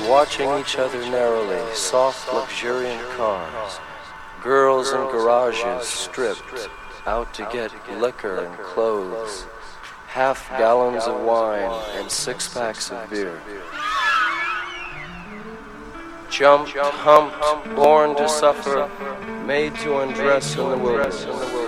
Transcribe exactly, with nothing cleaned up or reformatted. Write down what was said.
watching each other narrowly, soft, luxuriant cars, girls in garages stripped, out to get liquor and clothes, half gallons of wine and six packs of beer. Jumped, humped, born to suffer, made to undress in the wilderness.